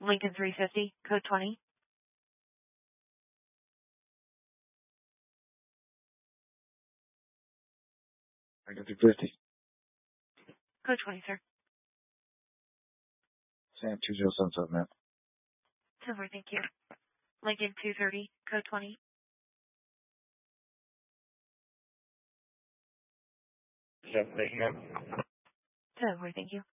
Lincoln 350, code 20. Lincoln 350. Code 20, sir. Sam 2077, man. Silver, thank you. Lincoln 230, code 20. Yeah, thank you, man. Silver, thank you.